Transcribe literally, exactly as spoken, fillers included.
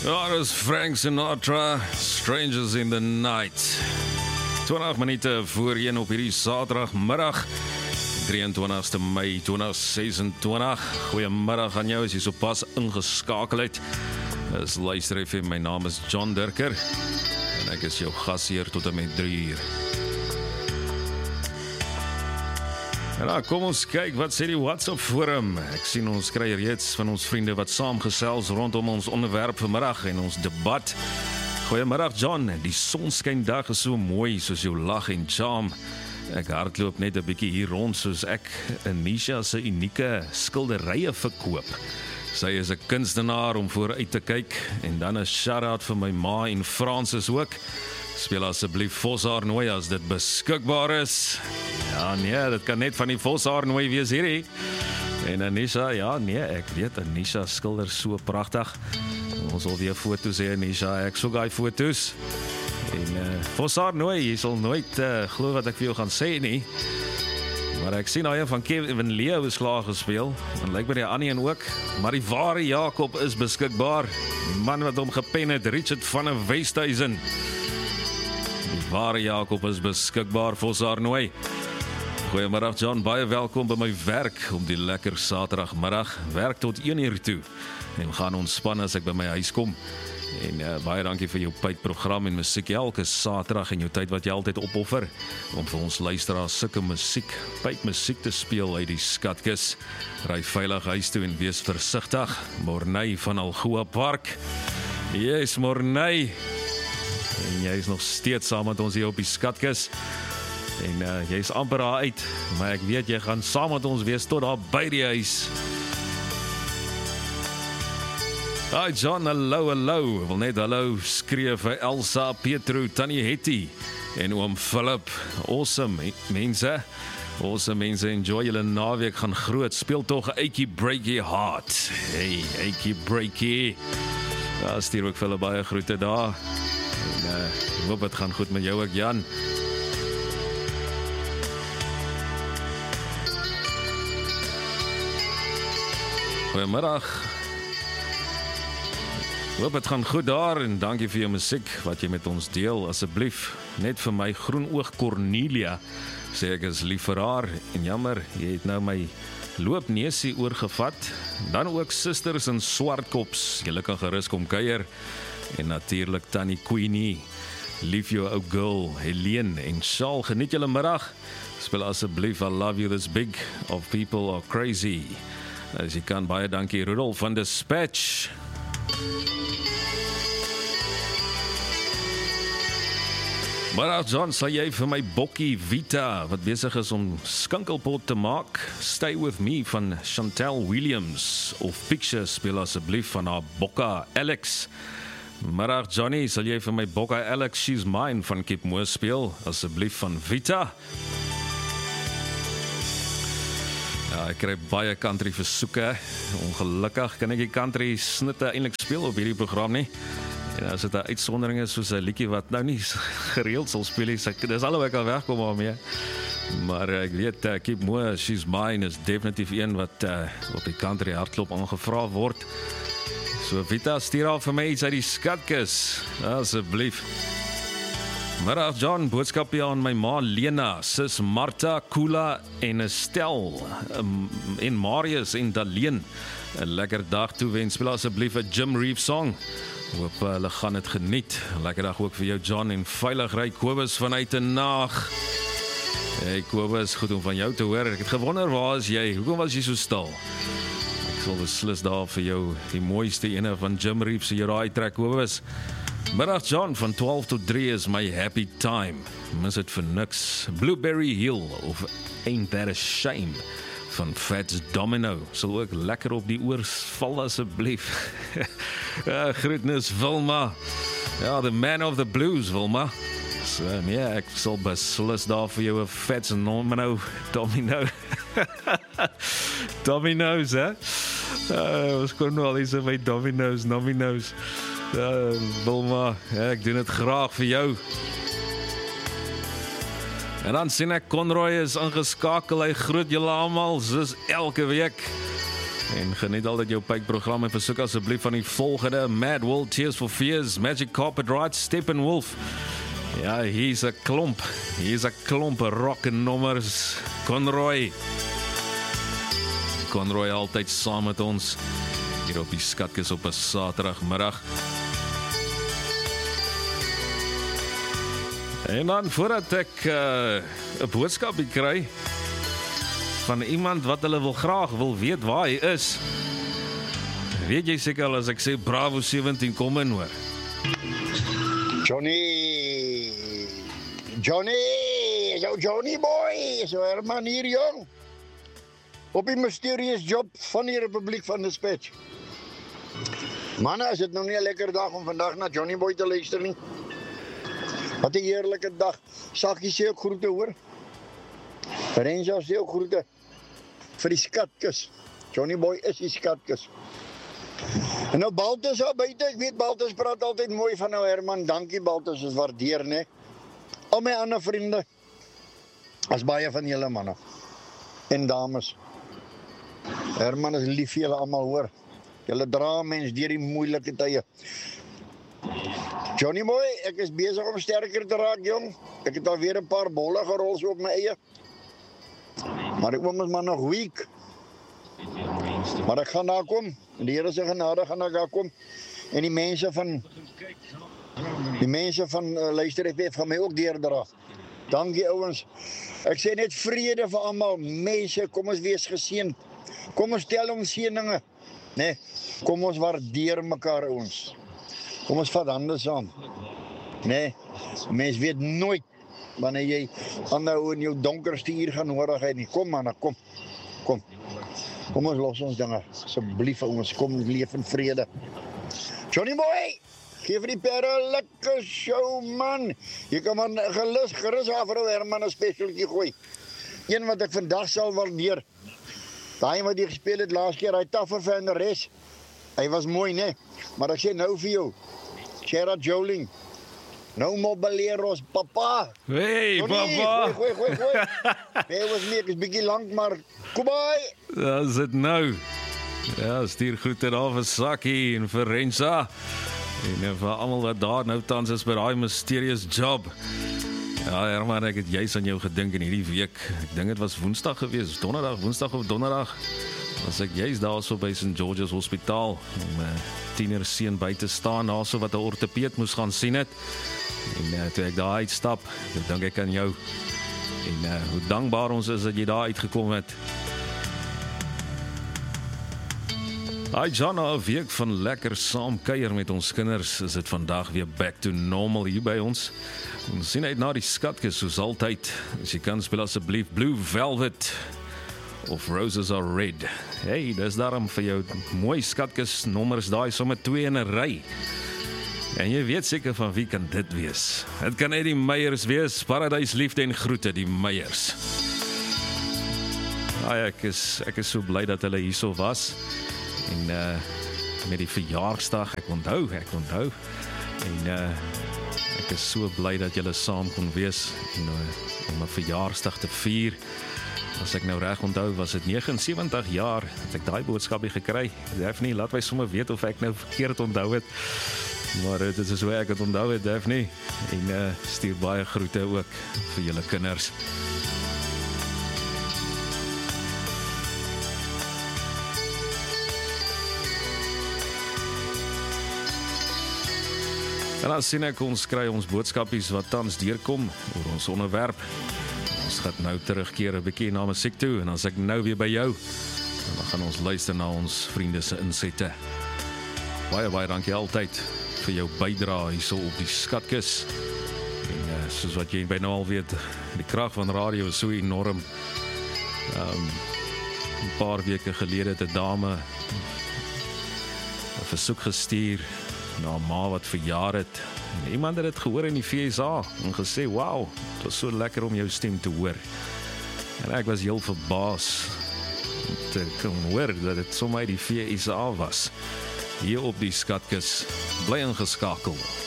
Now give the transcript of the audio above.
Ja, dat is Frank Sinatra, Strangers in the Night. twintig minute voor een op hierdie Saterdagmiddag, drieëntwintigste Mei tweeduisend sesentwintig. Goeiemiddag aan jou as jy so pas ingeskakel het. Dis luister F M, my naam is John Dirker en ek is jou gasheer tot en met drie uur. En nou, kom ons kyk, wat sê die WhatsApp forum? Ek sien ons kry reeds van ons vriende wat saamgesels rondom ons onderwerp vanmiddag en ons debat. Goeiemiddag John, die sonskyndag is so mooi soos jou lag en charm. Ek hardloop net 'n bietjie hier rond soos ek Anisha se unieke skilderye verkoop. Sy is 'n kunstenaar om vooruit te kyk en dan 'n shout-out vir my ma en Francis ook. Speel asseblief Voshaarnooi as dit beskikbaar is. Ja nee, dit kan net van die Voshaarnooi wees hierdie. En Anisha, ja nee, ek weet Anisha skilder so pragtig. Ons sal weer foto's hê Anisha, ek soek daai foto's. En uh, Voshaarnooi, jy sal nooit uh, glo wat ek vir jou gaan sê nie. Maar ek sien nou van Kevin Leo is klaar gespeel. En lyk by die ander een ook. Maar die ware Jakob is beskikbaar. Die man wat hom gepen het, Richard van der Westhuizen. Die ware Jakob is beskikbaar, Voshaarnooi. Goeiemiddag John, baie welkom by my werk op die lekker Saterdagmiddag. Werk tot een uur toe. En gaan ontspan as ek by my huis kom. En uh, baie dankie vir jou pypprogram en musiek elke Saterdag en jou tyd wat jy altyd opoffer om vir ons luisteraars sulke musiek, pypmusiek te speel uit die skatkis. Ry veilig huis toe en wees versigtig. Morney van Algoa Park. Yes, Morney. En jy is nog steeds saam met ons hier op die skatkis. En uh, jy is amper daar uit, maar ek weet jy gaan saam met ons wees tot daar by die huis. Hi John, hallo, hallo. Wil net hallo skree vir Elsa, Petro, Tannie Hetty en oom Philip. Awesome, mense. Awesome mense, enjoy julle naweek, gaan groot. Speel tog Aikie Breakie Heart. Hey, Aikie Breakie. Ja, stuur ook vir hulle baie groete daar. En uh, ek hoop het gaan goed met jou ook, Jan. Goeiemiddag. Hoop het gaan goed daar en dankie vir jou musiek wat jy met ons deel. Asseblief, net vir my groenoog Cornelia, sê ek is lief vir haar en jammer, jy het nou my loopneusie oorgevat. Dan ook sisters in Swartkops, julle kan gerus kom kuier. En natuurlik Tannie Queenie, lief jou ou girl, Helene en Shaal, geniet julle middag. Speel asseblief I Love You This Big of People Are Crazy. As jy kan, baie dankie Rudolf van Dispatch. Maar John, sal jy vir my bokkie Vita, wat besig is om skinkelpot te maak, Stay With Me van Chantel Williams, of Picture speel asseblief van haar bokka Alex. Maar Johnny, sal jy vir my bokka Alex, She's Mine van Kip Moore speel, asseblief van Vita. Ja, ek kry baie country versoeke, ongelukkig kan ek die country snitte eintlik speel op hierdie program nie. En as dit 'n uitsondering is soos 'n liedjie wat nou nie gereeld sal speel nie, dis alhoewel ek al wegkom daarmee. Maar ek weet, uh, Keep Moore, She's Mine is definitief een wat uh, op die country hartklop aangevra word. So Vita, stuur al vir my iets uit die skatkis, asseblief. Middag John, boodskapie aan my ma Lena, sis Martha, Kula en Estel, um, en Marius en Daleen. 'n Lekker dag toewens, speel asseblief 'n Jim Reeves song. Hoop hulle gaan dit geniet. Lekker dag ook vir jou John en veilig ry Kobus vanuit 'n nag. Hey Kobus, goed om van jou te hoor. Ek het gewonder, waar is jy? Hoekom was jy so stil? Ek sal beslis daar vir jou die mooiste ene van Jim Reeves se raai trek, Kobus. Middag John, van twaalf tot drie is my happy time. Mis het vir niks. Blueberry Hill of Ain't That a Shame van Fats Domino. Sal ook lekker op die oors val asseblief. Ja, groetnis Wilma. Ja, the man of the blues, Wilma. So, nee, ek sal beslis daar vir jou 'n Fats Domino. Domino. Domino's, hè? Uh, ons kon nou al eens by Domino's, Domino's. Uh, Wilma, ja, ek doen het graag vir jou. En dan sien ek Conroy is ingeskakel, hy groet julle almal soos elke week. En geniet al dat jou pypprogram en versoek asseblief van die volgende: Mad World, Tears for Fears, Magic Carpet Ride, Steppenwolf. Ja, hier's 'n klomp, hier's 'n klomp rock en nommers. Conroy. Conroy altyd saam met ons hier op die Skatkis op 'n Saterdagmiddag. En dan voordat ek 'n uh, boodskap kry van iemand wat hulle wil graag wil weet waar hy is. Weet jy seker al as ek sê Bravo sewentien kom in hoor. Johnny, Johnny, zo Johnny boy, zo Herman hier jong. Op die mysterious job van die Republiek van Dispatch. Manne, is het nog nie 'n lekker dag om vandag na Johnny boy te luister nie? Wat 'n heerlike dag. Sakkie sê ook groete hoor. Renzo sê ook groete vir die Skatkis. Johnny boy is die Skatkis. En nou Baltus daar buite, ek weet Baltus praat altyd mooi van nou Herman. Dankie Baltus, is waardeer né. Al my ander vriende. As baie van julle manne en dames. Herman is lief vir julle almal hoor. Julle dra mens deur die moeilike tye. Johnny boy, ek is besig om sterker te raak jong. Ek het alweer 'n paar bolle gerol so op my eie. Maar ek oom is maar nog weak. Maar ek gaan daar kom. En die Here se genade gaan ek daar kom. En die mense van die mense van uh, Luister F M gaan my ook deurdra. Dankie ouens. Ek sê net vrede vir almal. Mense, kom ons wees geseënd. Kom ons tel ons seëninge. Nee, kom ons waardeer mekaar ouens. Kom ons vat hande saam. Nee, mens weet nooit wanneer jy aanhou in jou donkerste uur gaan nodig hê nie. Kom man, kom. Kom. Kom ons los ons dinge. Asseblief ouens, kom leef in vrede. Johnny boy, gee vir die perde 'n lekker show man. Jy kan maar gelus gerus af vir Herman 'n spesialtjie gooi. Een wat ek vandag sal waardeer. Daai wat jy gespeel het laas keer, hy taffer van die res. Hy was mooi, né? Maar ek sê nou vir jou. Gerard Joling. No more boleros, papa. Hey, Johnny, papa. Gooi, gooi, gooi. Nee, was nie, ek is bietjie lank, maar kom by. Dat is dit nou. Ja, stuur groete daar vir Sakkie en vir Rensa. En vir almal wat daar nou tans is by daai mysterious job. Ja, Herman, ek het juis aan jou gedink in hierdie week. Ek dink dit was Woensdag gewees, Donderdag, Woensdag of Donderdag. Was ek juis daarso by Saint George's Hospitaal om 'n uh, tiener seun by te staan, daarso wat 'n ortopeed moes gaan sien het. En uh, toe ek daar uitstap, ek dink ek aan jou. En uh, hoe dankbaar ons is dat jy daar uitgekom het. Hi John, 'n week van lekker saam kuier met ons kinders. Is dit vandag weer back to normal hier by ons? Ons sien uit na die Skatkis soos altyd. As jy kan speel asseblief Blue Velvet of Roses Are Red. Hey, dis daarom vir jou mooi Skatkis nommers daai sommer twee in 'n ry. En jy weet seker van wie kan dit wees. Dit kan net die Meyers wees. Paradys liefde en groete die Meyers. Ja, ek is ek is so bly dat hulle hierso was. En uh, met die verjaarsdag, ek onthou, ek onthou. En uh, ek is so bly dat julle saam kon wees en uh, om 'n verjaarsdag te vier. As ek nou reg onthou, was dit negenensewentig jaar het ek daai boodskapie gekry. Daphne, laat my sommer weet of ek nou verkeerd onthou het. Maar dit is so ek het onthou het, Daphne. En uh, stuur baie groete ook vir julle kinders. En dan sien ek ons kry ons boodskapies wat tans deurkom oor ons onderwerp. Ons gaan nou terugkeer 'n bietjie na musiek toe en as ek nou weer by jou, dan gaan ons luister na ons vriende se insette. Baie baie dankie altyd vir jou bydrae hierso op die Skatkis. En uh, soos wat jy by nou al weet, die krag van radio is so enorm. Um, 'n paar weke gelede het 'n dame 'n versoek gestuur na 'n ma wat verjaar het. En iemand het dit gehoor in die V S A en gesê, "Wow, dit was so lekker om jou stem te hoor." En ek was heel verbaas om te kon hoor dat dit sommer die V S A was. Hier op die Skatkis, bly ingeskakel.